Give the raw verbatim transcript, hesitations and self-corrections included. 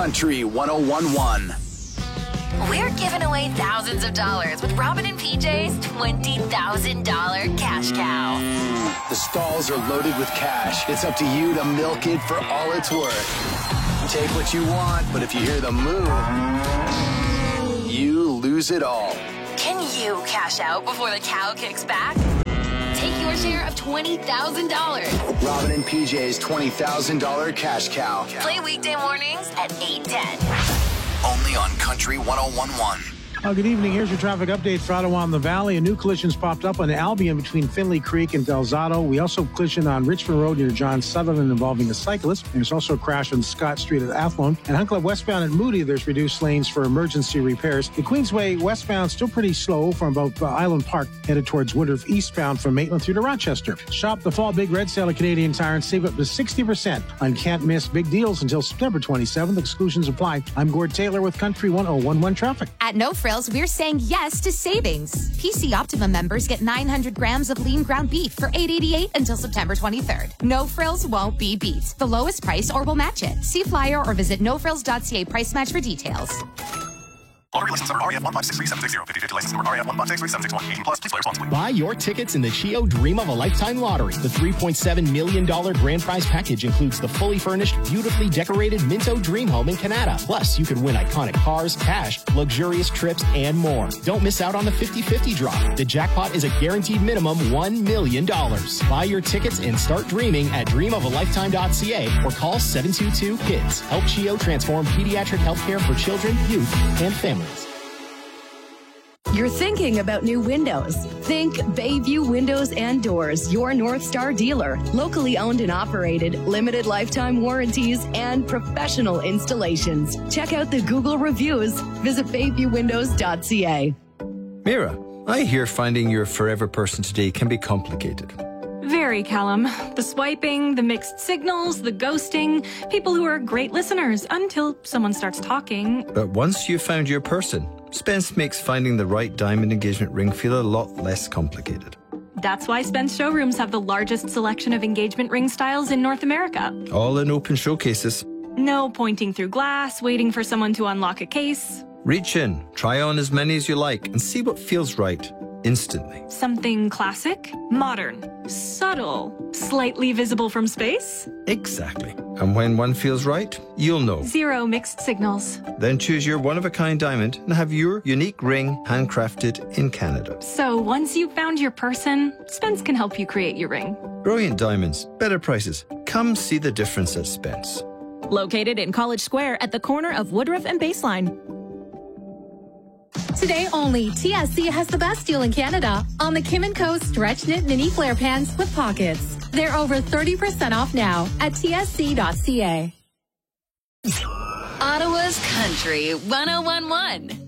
Country one oh one point one. We're giving away thousands of dollars with Robin and P J's twenty thousand dollars cash cow. The stalls are loaded with cash. It's up to you to milk it for all it's worth. Take what you want, but if you hear the moo, you lose it all. Can you cash out before the cow kicks back? Take your share of twenty thousand dollars. Robin and P J's twenty thousand dollars cash cow. Play weekday mornings at eight ten. Only on Country one oh one point one. Uh, good evening. Here's your traffic update for Ottawa and the Valley. A new collision's popped up on Albion between Finley Creek and Delzato. We also collision on Richmond Road near John Sutherland involving a cyclist. There's also a crash on Scott Street at Athlone. And Hunt Club westbound at Moody, there's reduced lanes for emergency repairs. The Queensway westbound still pretty slow from about uh, Island Park, headed towards Woodruff eastbound from Maitland through to Rochester. Shop the Fall Big Red Sale at Canadian Tire and save up to sixty percent on can't miss big deals until September twenty-seventh. Exclusions apply. I'm Gord Taylor with Country one oh one point one Traffic. At No Frills, we're saying yes to savings. P C Optimum members get nine hundred grams of lean ground beef for eight eighty-eight until September twenty-third. No Frills won't be beat. The lowest price or we'll match it. See flyer or visit no frills dot c a price match for details. Lottery license number R E F one five six three seven six zero. fifty-fifty license number R E F one five six three seven six one. eighteen plus. Please play responsibly. Buy your tickets in the C H I O Dream of a Lifetime Lottery. The three point seven million dollars grand prize package includes the fully furnished, beautifully decorated Minto Dream Home in Canada. Plus, you can win iconic cars, cash, luxurious trips, and more. Don't miss out on the fifty-fifty draw. The jackpot is a guaranteed minimum one million dollars. Buy your tickets and start dreaming at dream of a lifetime dot c a or call seven two two KIDS. Help C H I O transform pediatric healthcare for children, youth, and families. You're thinking about new windows. Think Bayview Windows and Doors, your North Star dealer. Locally owned and operated, limited lifetime warranties, and professional installations. Check out the Google reviews. Visit bayview windows dot c a. Mira, I hear finding your forever person today can be complicated. Very, Callum. The swiping, the mixed signals, the ghosting. People who are great listeners until someone starts talking. But once you've found your person, Spence makes finding the right diamond engagement ring feel a lot less complicated. That's why Spence showrooms have the largest selection of engagement ring styles in North America. All in open showcases. No pointing through glass, waiting for someone to unlock a case. Reach in, try on as many as you like, and see what feels right instantly. Something classic, modern, subtle, slightly visible from space? Exactly. And when one feels right, you'll know. Zero mixed signals. Then choose your one-of-a-kind diamond and have your unique ring handcrafted in Canada. So once you've found your person, Spence can help you create your ring. Brilliant diamonds, better prices. Come see the difference at Spence. Located in College Square at the corner of Woodruff and Baseline. Today only, T S C has the best deal in Canada on the Kim and Co. Stretch Knit Mini Flare Pants with Pockets. They're over thirty percent off now at t s c dot c a. Ottawa's Country one oh one point one.